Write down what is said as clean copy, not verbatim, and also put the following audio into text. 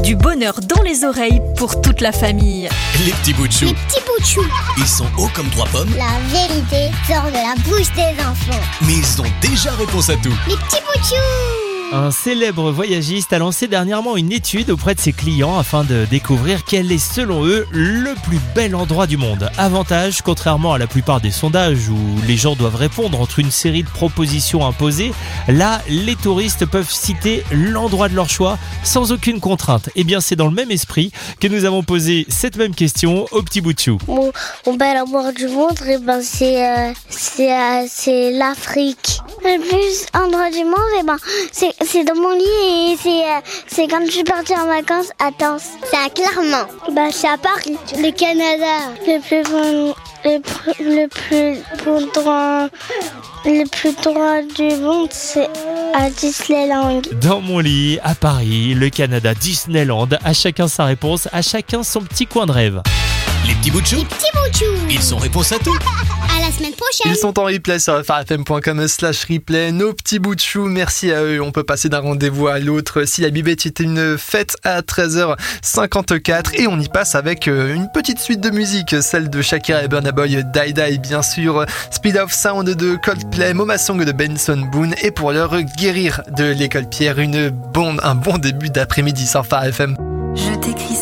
Du bonheur dans les oreilles pour toute la famille. Les petits bouts de chou. Les petits bouts de chou. Ils sont hauts comme 3 pommes. La vérité sort de la bouche des enfants. Mais ils ont déjà réponse à tout. Les petits bouts de chou. Un célèbre voyagiste a lancé dernièrement une étude auprès de ses clients afin de découvrir quel est selon eux le plus bel endroit du monde. Avantage, contrairement à la plupart des sondages où les gens doivent répondre entre une série de propositions imposées, là les touristes peuvent citer l'endroit de leur choix sans aucune contrainte. Et bien c'est dans le même esprit que nous avons posé cette même question au petit bout de chou. Mon bel endroit du monde, c'est l'Afrique. Le plus endroit du monde, c'est dans mon lit et c'est quand je suis partie en vacances à Tens. C'est à Clermont. C'est à Paris. Le Canada. Le plus droit du monde, c'est à Disneyland. Dans mon lit, à Paris, le Canada, Disneyland, à chacun sa réponse, à chacun son petit coin de rêve. Les petits bouts de chou. Les petits bouts de chou. Ils sont réponse à tout. À la semaine prochaine. Ils sont en replay sur farfm.com/replay. Nos petits bouts de chou, merci à eux. On peut passer d'un rendez-vous à l'autre. Si la bibette était une fête à 13h54 et on y passe avec une petite suite de musique, celle de Shakira et Burna Boy, Die Die bien sûr, Speed of Sound de Coldplay, Mama Song de Benson Boone et pour l'heure Guérir de l'École Pierre. Un bon début d'après-midi sur Farfm. Je t'écris